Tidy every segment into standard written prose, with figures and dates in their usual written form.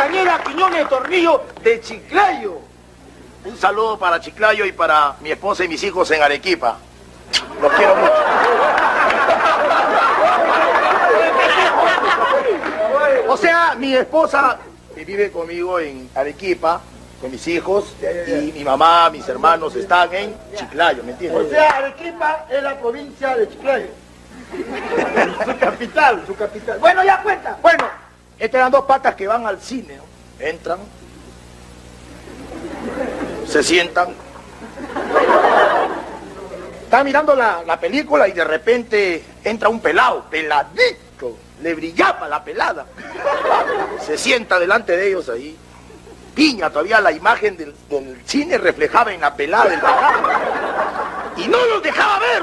Castañera, Quiñones de Tornillo de Chiclayo. Un saludo para Chiclayo y para mi esposa y mis hijos en Arequipa. Los quiero mucho. O sea, mi esposa que vive conmigo en Arequipa, con mis hijos, y mi mamá, mis hermanos están en Chiclayo, ¿me entiendes? O sea, Arequipa es la provincia de Chiclayo. Su capital, su capital. Bueno, ya cuenta. Bueno, estas eran dos patas que van al cine, ¿no? Entran, se sientan, están mirando la película y de repente entra un pelado, peladito, le brillaba la pelada. Se sienta delante de ellos ahí. Piña, todavía la imagen del cine reflejaba en la pelada del pelado. Y no los dejaba ver.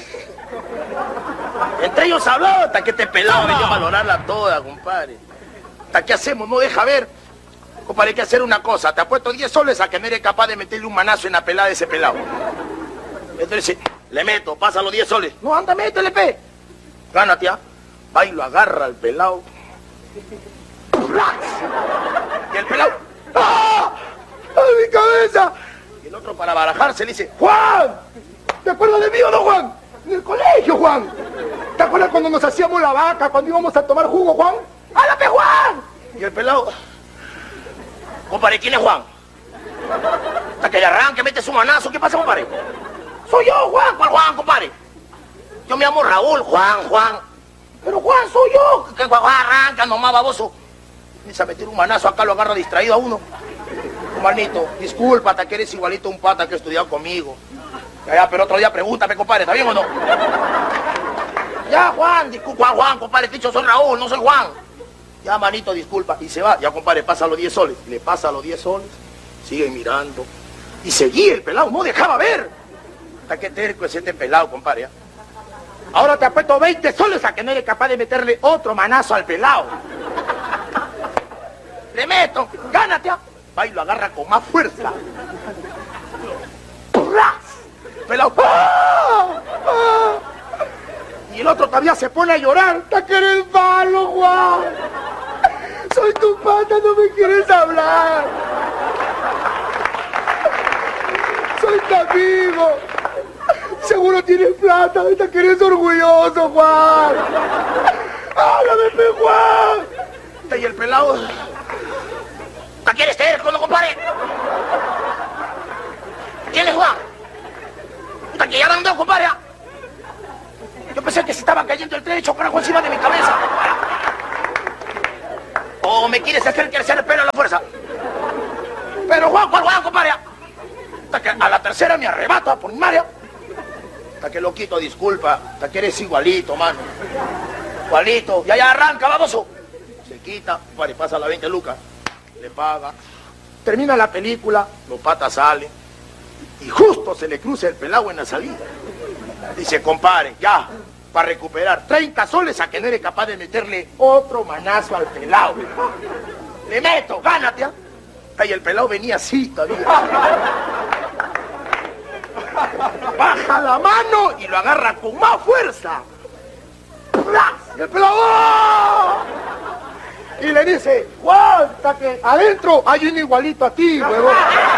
Entre ellos hablaba hasta que este pelado venía a valorarla toda, compadre. ¿Hasta qué hacemos? No deja ver. Compadre, hay que hacer una cosa. Te apuesto 10 soles a que no eres capaz de meterle un manazo en la pelada de ese pelado. Entonces, le meto, pasa los 10 soles. No, anda, métele, pe. Gánate, ¿ah? Va y lo agarra al pelado. Y el pelado, ¡ah! ¡A mi cabeza! Y el otro, para barajarse, le dice, ¡Juan! ¿Te acuerdas de mí o no, Juan? En el colegio, Juan. ¿Te acuerdas cuando nos hacíamos la vaca, cuando íbamos a tomar jugo, Juan? ¡Háblame, Juan! Y el pelado, compadre, ¿quién es Juan? Hasta que le arranque, mete su manazo. ¿Qué pasa, compadre? Soy yo, Juan. ¿Cuál Juan, compadre? Yo me llamo Raúl, Juan. Pero Juan, soy yo. Que Juan arranca nomás, baboso. Empieza a meter un manazo, acá lo agarra distraído a uno. Manito, disculpa, hasta que eres igualito a un pata que ha estudiado conmigo. Ya, pero otro día pregúntame, compadre, ¿está bien o no? Ya, Juan, disculpa, Juan, compadre, te he dicho, soy Raúl, no soy Juan. Ya, manito, disculpa. Y se va. Ya, compadre, pasa los 10 soles. Le pasa los 10 soles. Siguen mirando. Y seguía el pelado, no dejaba ver. Hasta que terco es este pelado, compadre. Ahora te apuesto 20 soles a que no eres capaz de meterle otro manazo al pelado. Le meto, gánate. Va y lo agarra con más fuerza. ¡Pras! Pelado. ¡Ah! ¡Ah! Y el otro todavía se pone a llorar. ¡Hasta que eres malo, Juan! Soy tu pata, no me quieres hablar. Soy tu amigo. Seguro tienes plata, hasta que eres orgulloso, Juan. ¡Háblame, pe, Juan! Y el pelado... ¿Te quieres terco, no, compadre? ¿Quién es Juan? ¿Hasta que ya van dos, compadre? Yo pensé que se estaba cayendo el tren y chocó encima de mi cabeza. ¿O me quieres hacer crecer el pelo a la fuerza? Pero Juan, ¿cuál Juan, compadre? Hasta que a la tercera me arrebata por mi madre. Hasta que lo quito, disculpa. Hasta que eres igualito, mano. Igualito. Ya arranca, baboso. Se quita, compadre, pasa la 20 lucas. Le paga. Termina la película, los patas salen. Y justo se le cruza el pelado en la salida. Dice, compadre, ya, para recuperar 30 soles a que no eres capaz de meterle otro manazo al pelado. Le meto, gánate. Y el pelado venía así todavía. Baja la mano y lo agarra con más fuerza. Y el pelado, ¡oh! Y le dice, Juan, hasta que adentro hay un igualito a ti, huevón.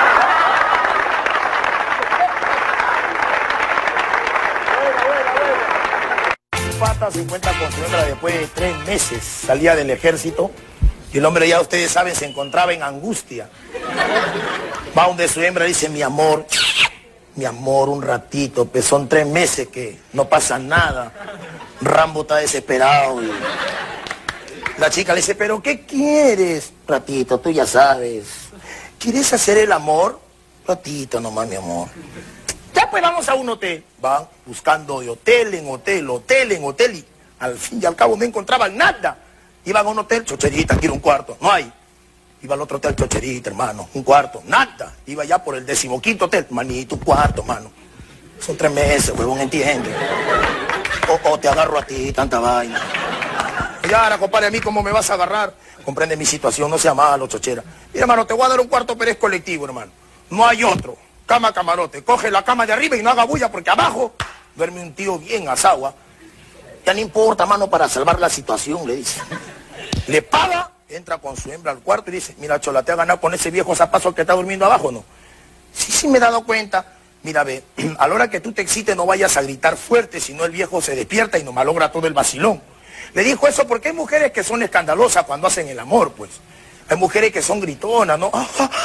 Pata se encuentra con su hembra después de 3 meses. Salía del ejército y el hombre, ya ustedes saben, se encontraba en angustia. Va donde su hembra, dice, mi amor, un ratito, pues son 3 meses que no pasa nada. Rambo está desesperado. Y... la chica le dice, ¿pero qué quieres? Ratito, tú ya sabes. ¿Quieres hacer el amor? Ratito nomás, mi amor. Ya pues vamos a un hotel. Van buscando de hotel en hotel y al fin y al cabo no encontraban nada. Iban a un hotel, chocherita, quiero un cuarto. No hay. Iba al otro hotel, chocherita, hermano, un cuarto. Nada. Iba ya por el 15º hotel. Manito, un cuarto, mano. Son 3 meses, huevón, entiende. O te agarro a ti, tanta vaina. Ya, ahora, compadre, a mí cómo me vas a agarrar. Comprende mi situación, no sea malo, chochera. Mira, hermano, te voy a dar un cuarto, pero es colectivo, hermano. No hay otro. Cama camarote. Coge la cama de arriba y no haga bulla porque abajo duerme un tío bien asagua. Ya no importa, mano, para salvar la situación, le dice. Le paga entra con su hembra al cuarto y dice, mira, Chola, ¿te ha ganado con ese viejo zapazo que está durmiendo abajo, no? Sí, me he dado cuenta. Mira, ve, a la hora que tú te excites no vayas a gritar fuerte, si no el viejo se despierta y nos malogra todo el vacilón. Le dijo eso porque hay mujeres que son escandalosas cuando hacen el amor, pues. Hay mujeres que son gritonas, ¿no?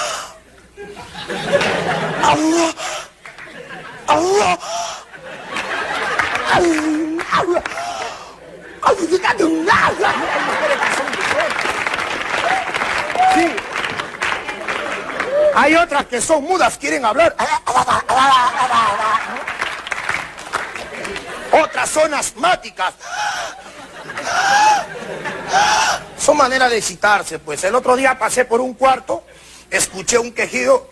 Sí. Hay otras que son mudas, quieren hablar. Otras son asmáticas. Son maneras de excitarse, pues. El otro día pasé por un cuarto, escuché un quejido.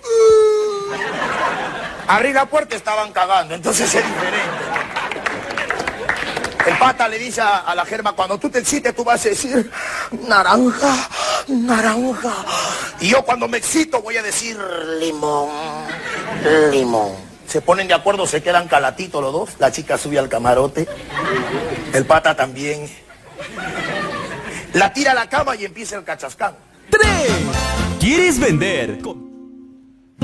Abrí la puerta y estaban cagando, entonces es diferente. El pata le dice a la Germa, cuando tú te excites tú vas a decir naranja, naranja. Y yo cuando me excito voy a decir limón, limón. Se ponen de acuerdo, se quedan calatitos los dos. La chica sube al camarote, el pata también. La tira a la cama y empieza el cachascán. 3. ¿Quieres vender?